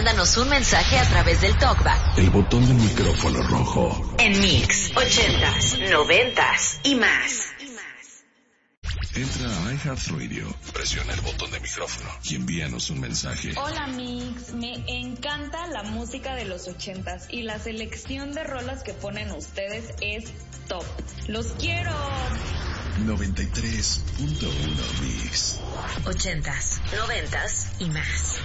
mándanos un mensaje a través del TalkBack. El botón del micrófono rojo. En Mix, 80s, 90s y más. Entra a iHeartRadio, presiona el botón de micrófono y envíanos un mensaje. Hola Mix, me encanta la música de los 80s y la selección de rolas que ponen ustedes es top. ¡Los quiero! 93.1 Mix. 80s, 90s y más.